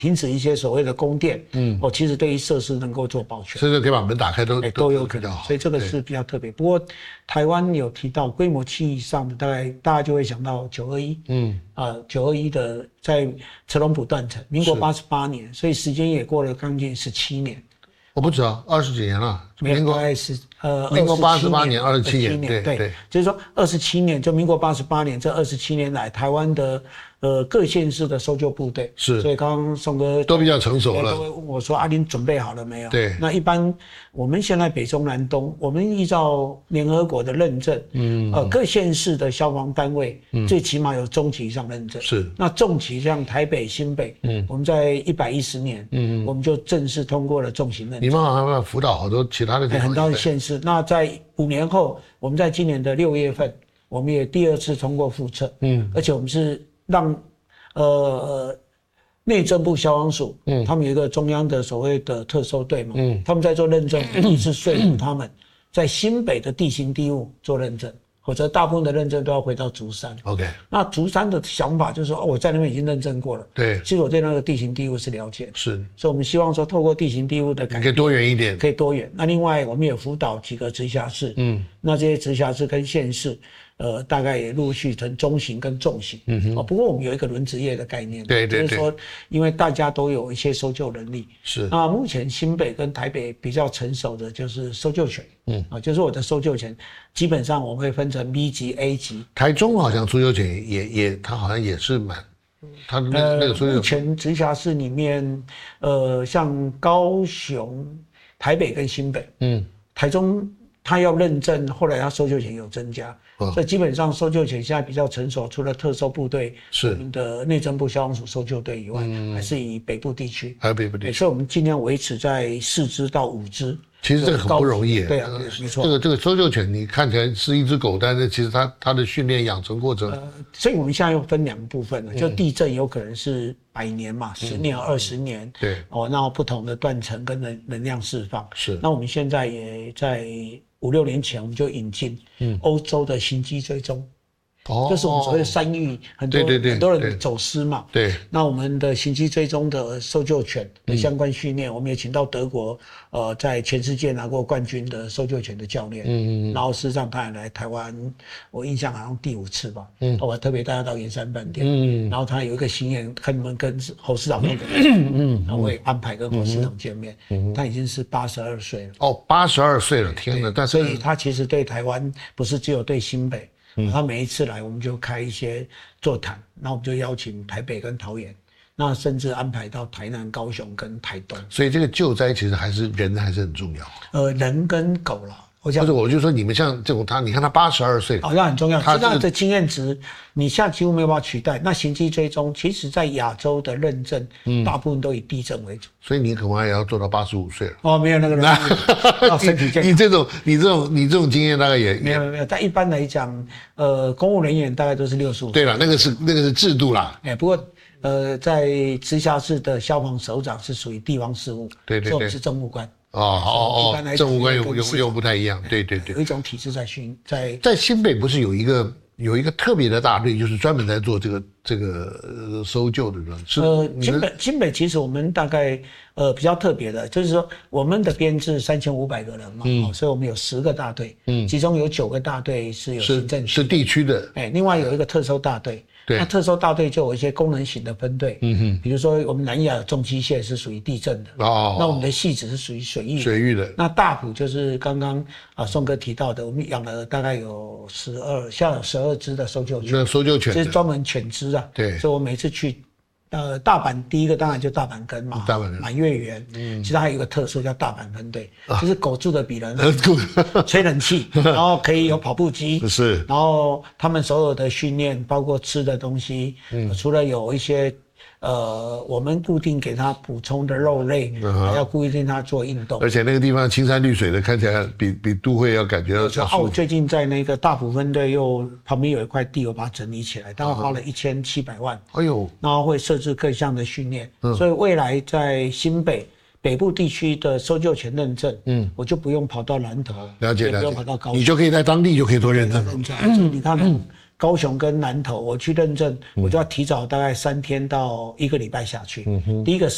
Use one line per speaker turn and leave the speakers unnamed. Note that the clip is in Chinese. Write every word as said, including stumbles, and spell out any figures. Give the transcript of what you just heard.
停止一些所谓的供电，嗯，哦，其实对于设施能够做保全，
甚至可以把门打开都、
欸、都有可能，所以这个是比较特别。不过台湾有提到规模七以上的，大概大家就会想到九二一，嗯，啊，九二一的在车龙埔断层，民国八十八年，所以时间也过了将近十七年。
我不知道，二十几年了。
民国大概是呃，
民国八十八年，二十七年，
对
对,
对，就是说二十七年，就民国八十八年这二十七年来，台湾的呃各县市的搜救部队
是，
所以刚刚宋哥
都比较成熟了，
都会问我说：“阿、啊、您准备好了没有？”
对，
那一般我们现在北中南东，我们依照联合国的认证，嗯，呃，各县市的消防单位、嗯、最起码有中级以上认证。
是，
那重级像台北、新北，嗯，我们在一百一十年，嗯，我们就正式通过了重型认证。
你们好像辅导好多其他的地方，
很多的县市。那在五年后，我们在今年的六月份，我们也第二次通过复测，嗯，而且我们是让呃内政部消防署，嗯，他们有一个中央的所谓的特搜队嘛，嗯，他们在做认证，是说服他们在新北的地形地物做认证。否则大部分的认证都要回到竹山。
OK，
那竹山的想法就是说，哦，我在那边已经认证过了。
对，
其实我对那个地形地物是了解的。
是，
所以我们希望说，透过地形地物的改变，
可以多元一点，
可以多元。那另外，我们也辅导几个直辖市，嗯，那这些直辖市跟县市，呃，大概也陆续成中型跟重型。嗯哼。哦，不过我们有一个轮值业的概念，
对对对，
就是说，因为大家都有一些搜救能力，
是。
那目前新北跟台北比较成熟的就是搜救犬，嗯，啊，就是我的搜救犬，基本上我们会分成 B 级、A 级。
台中好像搜救犬也也，它好像也是蛮，它那
呃、
那个搜救犬。
目前直辖市里面，呃，像高雄、台北跟新北，嗯，台中它要认证，后来它搜救犬有增加。所以基本上搜救犬现在比较成熟，除了特搜部队、是我们的内政部消防署搜救队以外，嗯、还是以北部地区，
还有北部地区，
所以我们尽量维持在四只到五只。
其实这个很不容易，
对啊，没错。
这个这个搜救犬，你看起来是一只狗，但是其实它它的训练养成过程，
呃，所以我们现在又分两个部分了，就地震有可能是百年嘛，十、嗯、年、二十年，对，哦，那不同的断层跟能能量释放是。那我们现在也在五六年前我们就引进欧洲的行迹追踪。哦，就是我们所谓的山域，很多对对对很多人走失嘛。对，那我们的行迹追踪的搜救犬的相关训练，嗯、我们也请到德国，呃，在全世界拿过冠军的搜救犬的教练。嗯嗯。然后事实上他也来台湾，我印象好像第五次吧。嗯。我特别带他到圆山饭店。嗯。然后他有一个心愿，看能不能跟侯市长见面。嗯。然后我也安排跟侯市长见面。嗯。他已经是八十二岁了。
哦，八十二岁了，天哪！但是
所以他其实对台湾不是只有对新北。嗯、他每一次来，我们就开一些座谈，那我们就邀请台北跟桃园，那甚至安排到台南、高雄跟台东。
所以这个救灾其实还是人还是很重要。
呃，人跟狗啦。我
不是，我就说你们像这种他，你看他八十二岁，
哦，那很重要。他这样的经验值，你现在几乎没有办法取代。那行迹追踪，其实在亚洲的认证，嗯，大部分都以地震为主。
所以你恐怕也要做到八十五岁了。
哦，没有那个人，要身体健康。
你这种，你这种，你这种经验大概也
没有没有。但一般来讲，呃，公务人员大概都是六十五。
对了，那个是那个是制度啦。
哎，不过呃，在直辖市的消防首长是属于地方事务，
对对对，
所以我们是政务官。
哦哦哦，政务官又又又不太一样，对对对，
有一种体制在训在
在新北不是有一个有一个特别的大队，就是专门在做这个这个呃搜救的人。
呃，新北新北其实我们大概呃比较特别的，就是说我们的编制三千五百个人嘛，嗯哦，所以我们有十个大队，嗯，其中有九个大队是有行政
是是地区的，
哎，另外有一个特搜大队。那特搜大队就有一些功能型的分队，嗯哼，比如说我们南亚重机械是属于地震的，哦，那我们的戏子是属于水域的，
水域的。
那大埔就是刚刚啊宋哥提到的，我们养了大概有十二，现在有十二只的搜救犬，
那搜救犬
这是专门犬只啊，对，所以我每次去。呃，大阪第一个当然就大阪根嘛，大阪根、满月园，嗯，其实还有一个特殊叫大阪分队，啊、就是狗住的比人吹冷气，然后可以有跑步机，是，然后他们所有的训练，包括吃的东西，嗯，呃、除了有一些。呃，我们固定给他补充的肉类，嗯、还要固定他做运动。
而且那个地方青山绿水的，看起来比比都会要感觉到舒服。
我最近在那个大埔分队又旁边有一块地，我把它整理起来，大概花了一千七百万。哎呦，然后会设置各项的训练，嗯、所以未来在新北北部地区的搜救犬认证，嗯，我就不用跑到南投，
了解了解，
不用跑到高雄，
你就可以在当地就可以做认证。
认证，嗯、你看。嗯高雄跟南投，我去认证，我就要提早大概三天到一个礼拜下去。嗯、第一个